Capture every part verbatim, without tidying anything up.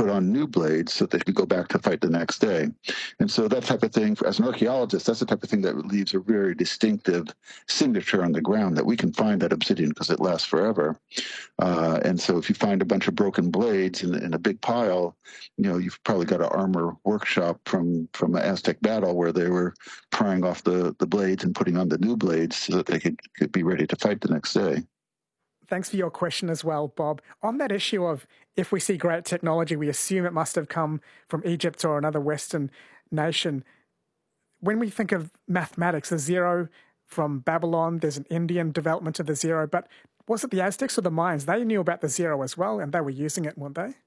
put on new blades so they could go back to fight the next day. And so that type of thing, as an archaeologist, that's the type of thing that leaves a very distinctive signature on the ground that we can find that obsidian because it lasts forever. Uh, and so if you find a bunch of broken blades in, in a big pile, you know, you've probably got an armor workshop from, from an Aztec battle where they were prying off the, the blades and putting on the new blades so that they could, could be ready to fight the next day. Thanks for your question as well, Bob. On that issue of if we see great technology, we assume it must have come from Egypt or another Western nation. When we think of mathematics, the zero from Babylon, there's an Indian development of the zero, but was it the Aztecs or the Mayans? They knew about the zero as well, and they were using it, weren't they?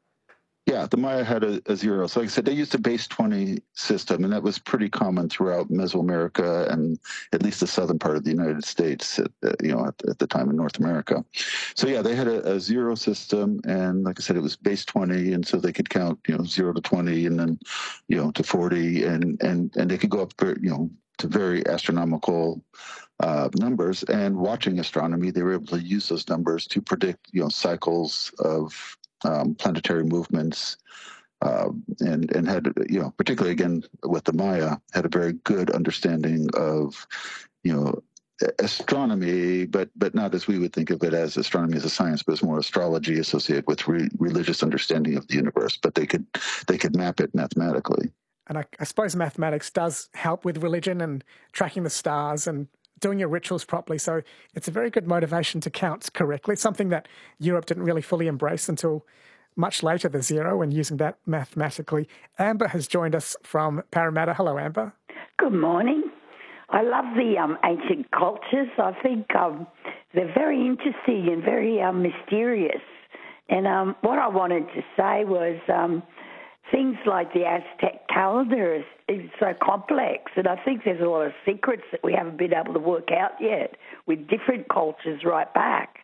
Yeah, the Maya had a, a zero. So like I said, they used a base twenty system, and that was pretty common throughout Mesoamerica and at least the southern part of the United States, at, you know, at, at the time in North America. So yeah, they had a, a zero system, and like I said, it was base twenty, and so they could count, you know, zero to twenty, and then, you know, to forty, and and and they could go up, you know, to very astronomical uh, numbers. And watching astronomy, they were able to use those numbers to predict, you know, cycles of Um, planetary movements, uh, and and had, you know, particularly again with the Maya, had a very good understanding of, you know, astronomy, but but not as we would think of it as astronomy as a science, but as more astrology associated with re- religious understanding of the universe. But they could they could map it mathematically. And I, I suppose mathematics does help with religion and tracking the stars and doing your rituals properly. So it's a very good motivation to count correctly, something that Europe didn't really fully embrace until much later, the zero, and using that mathematically. Amber has joined us from Parramatta. Hello, Amber. Good morning. I love the um, ancient cultures. I think um, they're very interesting and very um, mysterious. And um, what I wanted to say was um, things like the Aztec calendar is, is so complex, and I think there's a lot of secrets that we haven't been able to work out yet with different cultures right back.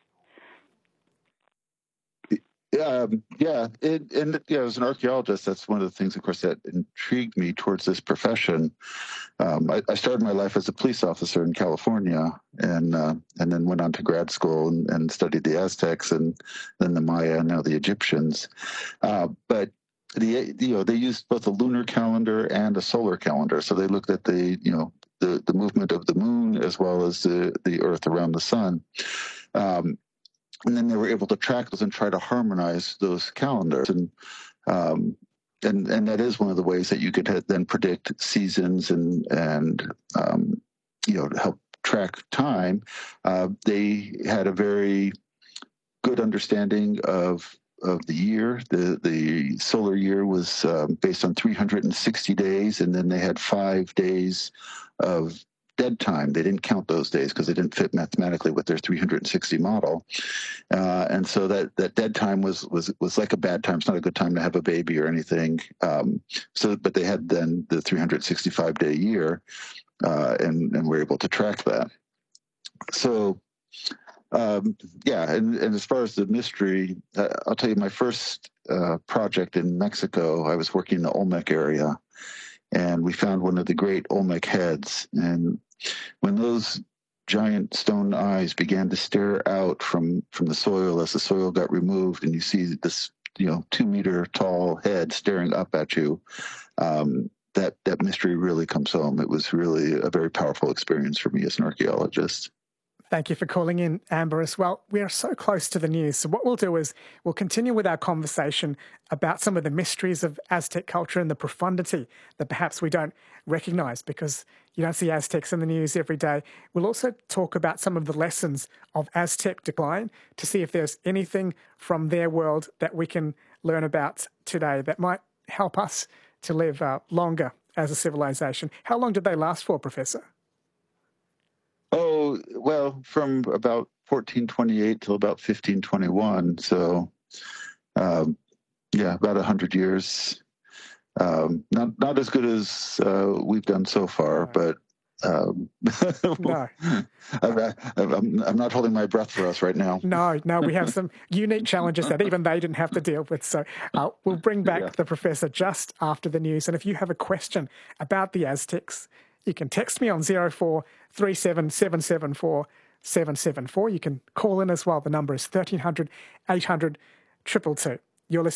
Um, yeah, it, and yeah, as an archaeologist, that's one of the things, of course, that intrigued me towards this profession. Um, I, I started my life as a police officer in California, and uh, and then went on to grad school and, and studied the Aztecs, and then the Maya, and now the Egyptians. Uh, but the you know they used both a lunar calendar and a solar calendar, so they looked at the you know the the movement of the moon as well as the the Earth around the sun. Um, And then they were able to track those and try to harmonize those calendars. And um, and and that is one of the ways that you could then predict seasons and and um, you know help track time. Uh, they had a very good understanding of of the year. The the solar year was um, based on three hundred sixty days, and then they had five days of dead time. They didn't count those days because they didn't fit mathematically with their three hundred sixty model. Uh, and so that, that dead time was, was, was like a bad time. It's not a good time to have a baby or anything. Um, so, but they had then the three hundred sixty-five day year, uh, and, and were able to track that. So, um, yeah. And, and as far as the mystery, uh, I'll tell you my first, uh, project in Mexico, I was working in the Olmec area, and we found one of the great Olmec heads. And when those giant stone eyes began to stare out from, from the soil as the soil got removed, and you see this, you know, two meter tall head staring up at you, um, that, that mystery really comes home. It was really a very powerful experience for me as an archaeologist. Thank you for calling in, Amber, as well. We are so close to the news. So what we'll do is we'll continue with our conversation about some of the mysteries of Aztec culture and the profundity that perhaps we don't recognize because you don't see Aztecs in the news every day. We'll also talk about some of the lessons of Aztec decline to see if there's anything from their world that we can learn about today that might help us to live uh, longer as a civilization. How long did they last for, Professor? Oh, well, from about fourteen twenty-eight till about fifteen twenty-one. So, um, yeah, about one hundred years. Um, not not as good as uh, we've done so far, no. but um, no. I'm, I'm, I'm not holding my breath for us right now. No, no, we have some unique challenges that even they didn't have to deal with. So uh, we'll bring back yeah. the professor just after the news. And if you have a question about the Aztecs, you can text me on zero four three seven seven seven four seven seven four. You can call in as well. The number is thirteen hundred, eight hundred, two two two. You're listening